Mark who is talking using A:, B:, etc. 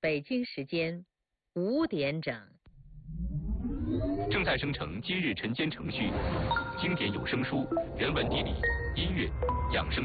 A: 北京时间5点整。
B: 正在生成今日晨间程序，经典有声书、人文地理、音乐、养生。